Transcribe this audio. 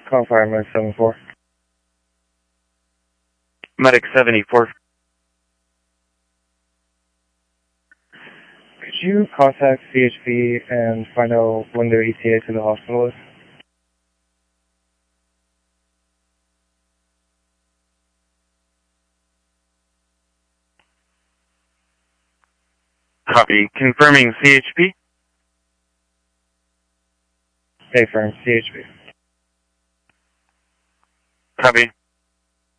Call fireman 74. Medic 74. Could you contact CHP and find out when their ETA to the hospital is? Copy. Confirming CHP. Hey, firm, CHP. Copy.